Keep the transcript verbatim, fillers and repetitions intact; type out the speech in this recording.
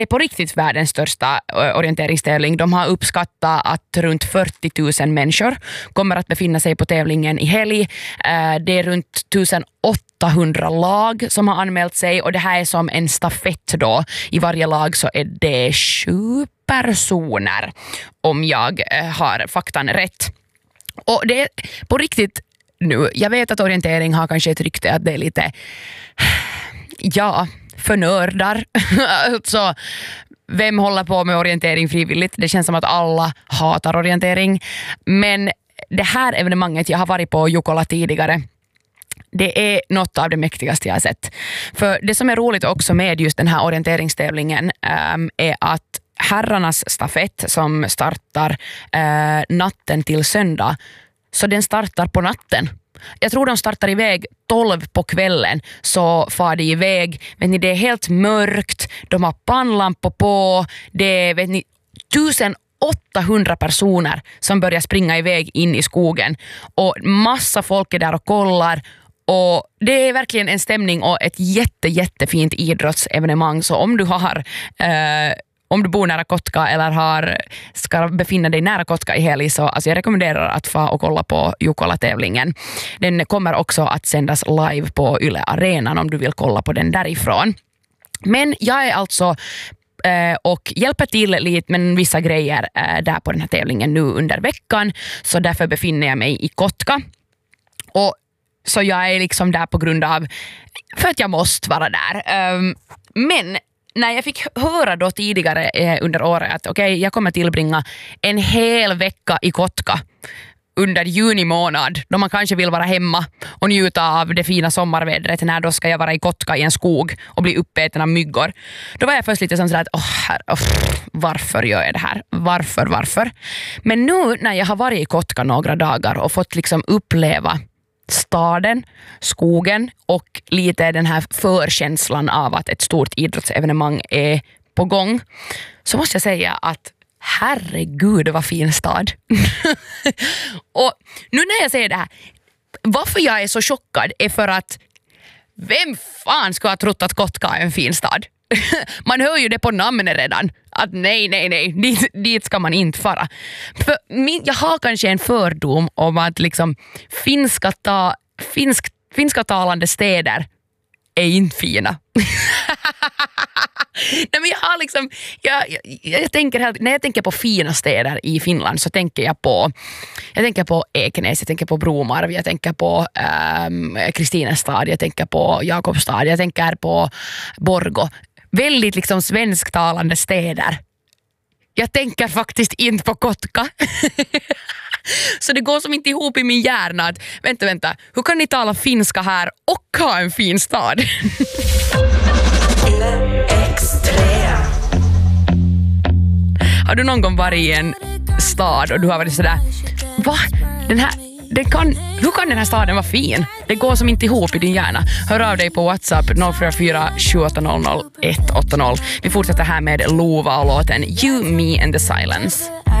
är på riktigt världens största orienteringstävling. De har uppskattat att runt fyrtio tusen människor kommer att befinna sig på tävlingen i helg. Det är runt tusenåttahundra lag som har anmält sig och det här är som en stafett då. I varje lag så är det sju personer om jag har faktan rätt. Och det är på riktigt nu. Jag vet att orientering har kanske ett rykte att det är lite ja, för nördar. Så vem håller på med orientering frivilligt? Det känns som att alla hatar orientering. Men det här evenemanget, jag har varit på Jukola tidigare. Det är något av det mäktigaste jag har sett. För det som är roligt också med just den här orienteringstävlingen ähm, är att herrarnas stafett som startar äh, natten till söndag, så den startar på natten. Jag tror de startar iväg tolv på kvällen, så far de iväg. Vet ni, det är helt mörkt, de har pannlampor på, det är vet ni, tusenåttahundra personer som börjar springa iväg in i skogen. Och massa folk är där och kollar. Och det är verkligen en stämning och ett jätte, jättefint idrottsevenemang. Så om du har... Eh, Om du bor nära Kotka eller har, ska befinna dig nära Kotka i helg, så alltså jag rekommenderar att få och kolla på Jukola-tävlingen. Den kommer också att sändas live på Yle Arenan om du vill kolla på den därifrån. Men jag är alltså eh, och hjälper till lite med vissa grejer eh, där på den här tävlingen nu under veckan. Så därför befinner jag mig i Kotka. Och så jag är liksom där på grund av, för att jag måste vara där. Um, men när jag fick höra då tidigare eh, under året att okej, okay, jag kommer tillbringa en hel vecka i Kotka under juni månad, då man kanske vill vara hemma och njuta av det fina sommarvädret, när då ska jag vara i Kotka i en skog och bli uppäten av myggor. Då var jag först lite sådär att oh, här, oh, varför gör jag det här? Varför, varför? Men nu när jag har varit i Kotka några dagar och fått liksom uppleva staden, skogen och lite den här förkänslan av att ett stort idrottsevenemang är på gång, så måste jag säga att herregud vad fin stad. Och nu när jag säger det här, varför jag är så chockad är för att vem fan ska ha trott att Kotka är en fin stad? Man hör ju det på namnet redan. Att nej, nej, nej, dit, dit ska man inte fara. För min, jag har kanske en fördom om att liksom finska, ta, finsk, finska talande städer är inte fina. Nej, men jag har liksom, jag, jag, jag tänker här, när jag tänker på fina städer i Finland så tänker jag på jag tänker på Ekenäs, jag tänker på Bromarv, jag tänker på ähm, Kristinestad, jag tänker på Jakobstad, jag tänker på Borgå. Väldigt liksom svensktalande städer. Jag tänker faktiskt inte på Kotka. Så det går som inte ihop i min hjärna att vänta, vänta, hur kan ni tala finska här och ha en fin stad? Har du någon gång varit i en stad och du har varit sådär, va? Den här, den kan, hur kan den här staden vara fin? Det går som inte ihop i din hjärna. Hör av dig på WhatsApp noll fyra fyra sju åtta noll noll ett åtta noll. Vi fortsätter här med Lova och låten You, Me and the Silence.